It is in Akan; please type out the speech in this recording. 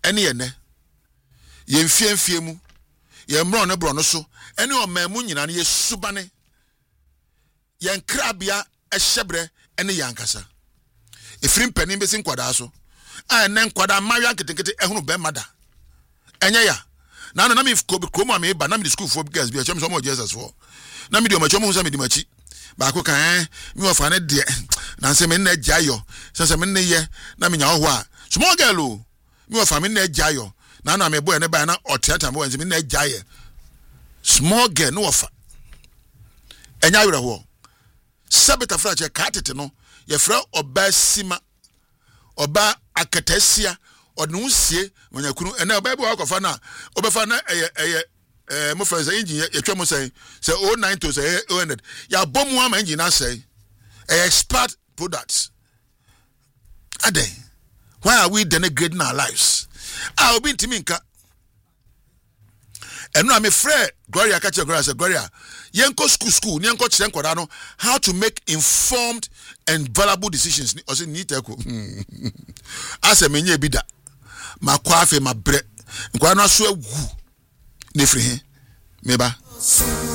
ene ye ne ye mfie mu ye mro ne bro no so ene o mamu nyina ne ye subane ye nkrabia ehyebre ene yankasa efrim panin besin kwada so a ne nkwada mawia ketekete ehunu be mada enye ya na na mi kromo me ba na mi school for girls bi achem so mo Jesus for na mi di o ma chom hu sa mi di machi ba ko kan mi wo fa ne de na se me na jayo se me ne ye na mi nya ho a small girl o mi wo fa me na jayo na me boy ne ba na o theater mo se me na jaye small girl no wo fa enya were ho sabita fra che katete no ye fra oba sima oba akatasia odunsie manyakunu ena oba bi wakofa na obefa na mo fa say engine ye twemo say 09 to say 100 ya bomu ama engine na say expert products ade why are we denigrating our lives I be ntimi nka enu am frɛ Gloria ka che Gloria say Gloria yenko school ni yenko kire nkoda no how to make informed and valuable decisions o say ni teko ase menye bi da makwa afi mabre nkwa no so agu ne frɛ he meba